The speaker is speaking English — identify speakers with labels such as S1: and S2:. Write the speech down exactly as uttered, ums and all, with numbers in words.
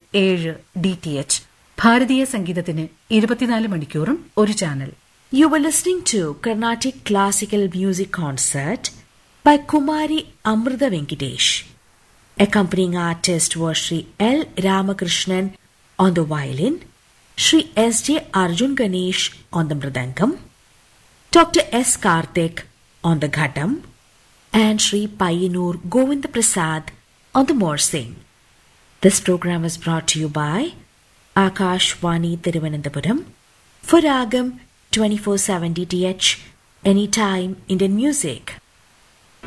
S1: ഏഴ് D T H. ഭാരതീയ സംഗീതത്തിന് ഇരുപത്തിനാല് മണിക്കൂറും ഒരു channel.
S2: You were listening to Carnatic Classical Music Concert by Kumari Amrita Venkatesh. Accompanying artists were Sri L. Ramakrishnan on the violin, Sri S. J. Arjun Ganesh on the mridangam, Doctor S. Karthik on the ghatam, and Sri Payyanur Govinda Prasad on the morsing. This program was brought to you by Akashvani Thiruvananthapuram for Ragam twenty-four seven D T H, Anytime Indian Music.